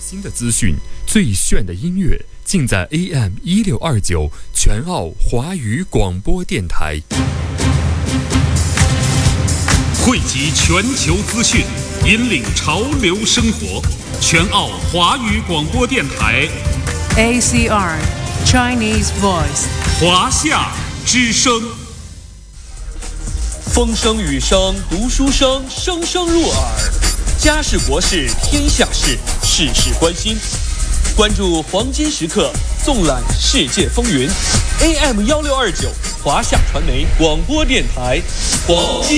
新的资讯，最炫的音乐，尽在 AM1629全澳华语广播电台。 汇集全球资讯，引领潮流生活。全澳华语广播电台 ACR Chinese Voice 华夏之声。风声雨声读书声，声声入耳。家事国事天下事，事事关心。关注黄金时刻，纵览世界风云。AM1629华夏传媒广播电台黄金